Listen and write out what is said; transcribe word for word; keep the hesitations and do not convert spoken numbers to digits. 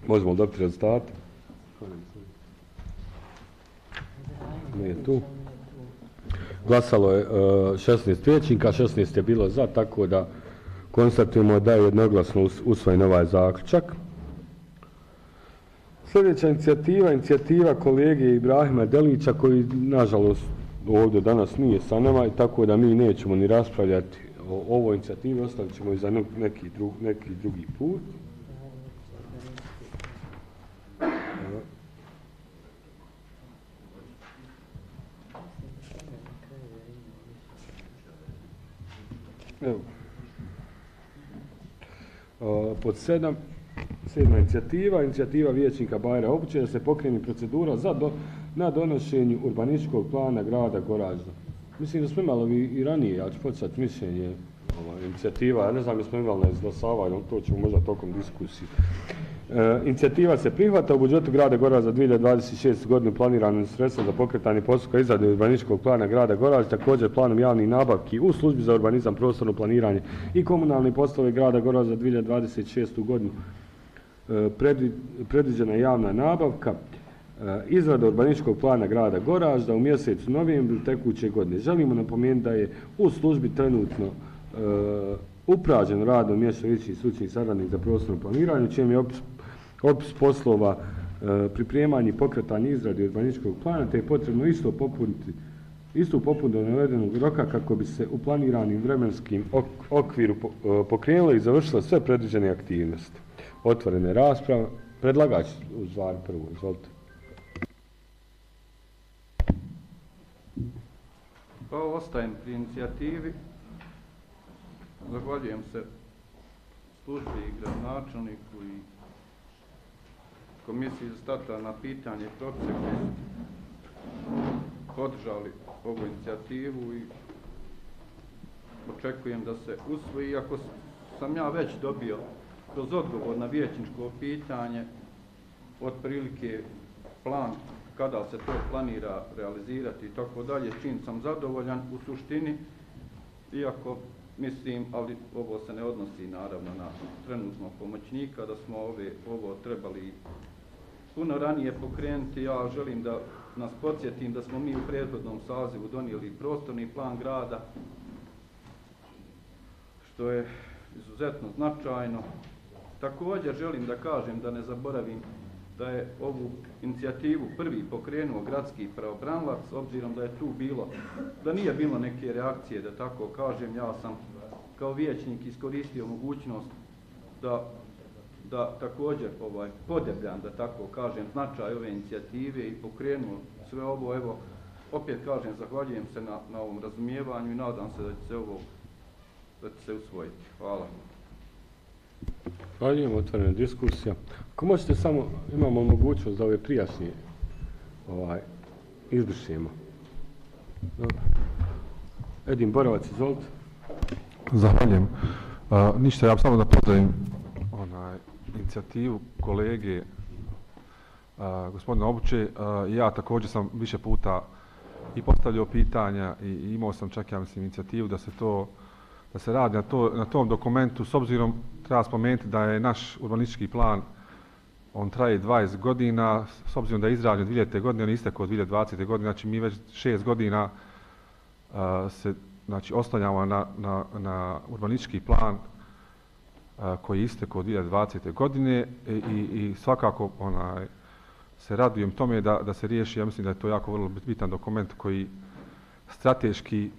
Možemo dobiti rezultate? Nije tu. Glasalo je šesnaest vijećnika, šesnaest je bilo za, tako da konstatujemo da je jednoglasno usvojen ovaj zaključak. Sljedeća inicijativa, inicijativa kolege Ibrahima Delića, koji nažalost ovdje danas nije sa nama, i tako da mi nećemo ni raspravljati o ovoj inicijativi, ostavit ćemo i za neki, dru, neki drugi put. Evo. Pod sedam, sedma inicijativa, inicijativa vijećnika Bajra Obuće da se pokrene procedura za do, na donošenju urbanističkog plana grada Goražda. Mislim da smo imali i ranije, ja ću podsjeti mišljenje ova, inicijativa, ja ne znam da smo imali na izglasavanju, to ćemo možda tokom diskusije. E, inicijativa se prihvata u budžetu grada Goražda za dvije hiljade dvadeset šeste. godinu planirano sredstva za pokretanje postupka izrade urbanističkog plana grada Goražda, također planom javnih nabavki u službi za urbanizam, prostorno planiranje i komunalni poslove grada Goražda za dvije hiljade dvadeset šestu. godinu. E, predvi, predviđena javna nabavka, e, izrada urbanističkog plana grada Goražda u mjesecu novembru tekuće godine. Želimo napomenuti da je u službi trenutno e, upražen radom mjesto viših stručnih saradnik za prostorno planiranje, čijem je opis, opis poslova e, pripremanje i pokretanje izrade urbanističkog plana, te je potrebno isto popuniti isto popuniti navedenog roka kako bi se u planiranim vremenskim ok, okviru po, e, pokrenule i završile sve predviđene aktivnosti. Otvorene rasprave. Predlagač u stvari prvo, izvolite. Pa ostajem pri inicijativi. Zahvaljujem se službi i gradonačelniku i komisiji za statutarna pitanja i propise koji su podržali ovu inicijativu i očekujem da se usvoji. Iako sam ja već dobio kroz odgovor na vijećničko pitanje otprilike plan kada se to planira realizirati i tako dalje, čim sam zadovoljan u suštini, iako mislim, ali ovo se ne odnosi naravno na trenutnog pomoćnika, da smo ove, ovo trebali puno ranije pokrenuti. Ja želim da nas podsjetim da smo mi u prethodnom sazivu donijeli prostorni plan grada, što je izuzetno značajno. Također želim da kažem, da ne zaboravim, da je ovu inicijativu prvi pokrenuo gradski pravobranilac, obzirom da je tu bilo, da nije bilo neke reakcije, da tako kažem, ja sam kao vijećnik iskoristio mogućnost da, da također ovaj, podebljam, da tako kažem, značaj ove inicijative i pokrenuo sve ovo. Evo, opet kažem, zahvaljujem se na, na ovom razumijevanju i nadam se da će se ovo da će se usvojiti. Hvala. Zahvaljujem, otvorena diskusija. Ako možete samo, imamo mogućnost da ove prijašnje ovaj, izbrišemo. Edin Borovac, izvolite. Zahvaljujem. Uh, ništa, ja samo da pozdravim onaj, inicijativu kolege uh, gospodina Obuće. Uh, ja također sam više puta i postavljao pitanja i, i imao sam čak, ja mislim, inicijativu da se to da se radi na, to, na tom dokumentu, s obzirom treba spomenuti da je naš urbanistički plan, on traje dvadeset godina, s obzirom da je izrađen dvije hiljadite. godine, on je istekao dvije hiljade dvadesete. godine, znači mi već šest godina uh, se znači, oslanjamo na, na, na urbanistički plan uh, koji je istekao dvije hiljade dvadesete. godine i, i, i svakako onaj, se radujem tome da, da se riješi. Ja mislim da je to jako vrlo bitan dokument koji strateški